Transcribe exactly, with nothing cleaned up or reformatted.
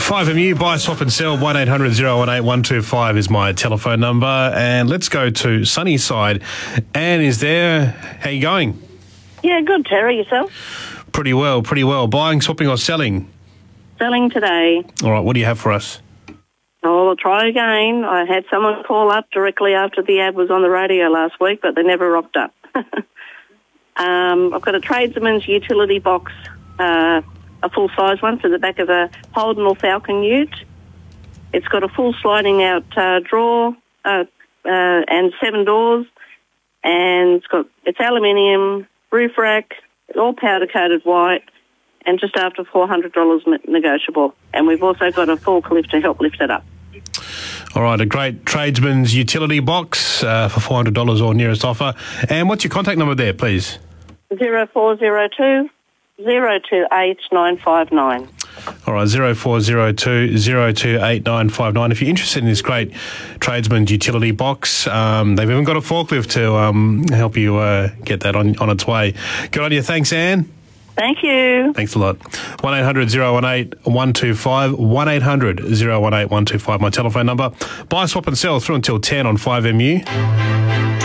five M U, buy, swap and sell, one eight hundred oh one eight one two five is my telephone number. And let's go to Sunnyside. Anne is there. How you going? Yeah, good, Terry. Yourself? Pretty well, pretty well. Buying, swapping or selling? Selling today. All right, what do you have for us? Oh, I'll try again. I had someone call up directly after the ad was on the radio last week, but they never rocked up. um, I've got a tradesman's utility box, uh, a full-size one for the back of a Holden or Falcon ute. It's got a full sliding-out uh, drawer uh, uh, and seven doors, and it's got it's aluminium, roof rack, all powder-coated white, and just after four hundred dollars negotiable. And we've also got a forklift to help lift it up. All right, a great tradesman's utility box uh, for four hundred dollars or nearest offer. And what's your contact number there, please? zero four zero two zero two eight nine five nine. All right, zero four zero two zero two eight nine five nine. If you're interested in this great tradesman's utility box, um, they've even got a forklift to um, help you uh, get that on, on its way. Good on you. Thanks, Anne. Thank you. Thanks a lot. one eight hundred oh one eight one two five, one eight hundred oh one eight one two five, my telephone number. Buy, swap and sell through until ten on five M U.